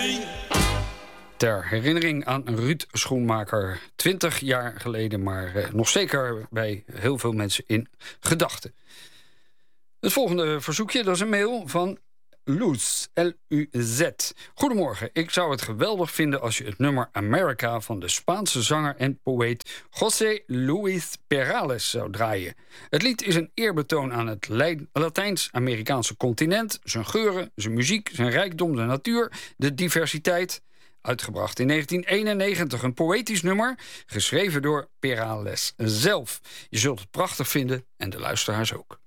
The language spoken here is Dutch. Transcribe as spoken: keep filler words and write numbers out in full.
Ellie. Ter herinnering aan Ruud Schoenmaker. Twintig jaar geleden, maar eh, nog zeker bij heel veel mensen in gedachten. Het volgende verzoekje, dat is een mail van Luz, L U Z. Goedemorgen, ik zou het geweldig vinden als je het nummer America van de Spaanse zanger en poëet José Luis Perales zou draaien. Het lied is een eerbetoon aan het Latijns-Amerikaanse continent, zijn geuren, zijn muziek, zijn rijkdom, de natuur, de diversiteit. Uitgebracht in negentien eenennegentig, een poëtisch nummer, geschreven door Perales zelf. Je zult het prachtig vinden en de luisteraars ook.